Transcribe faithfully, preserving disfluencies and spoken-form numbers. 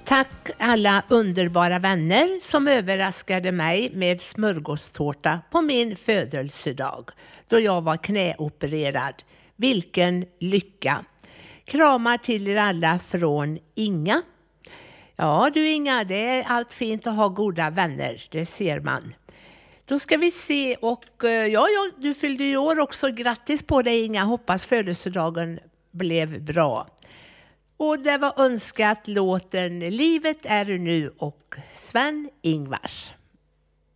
Tack alla underbara vänner som överraskade mig med smörgåstårta på min födelsedag då jag var knäopererad. Vilken lycka! Kramar till er alla från Inga. Ja du Inga, det är allt fint att ha goda vänner, det ser man. Då ska vi se och ja, ja du fyllde ju år också. Grattis på dig Inga, hoppas födelsedagen blev bra. Och det var önskat låten Livet är nu och Sven Ingvars.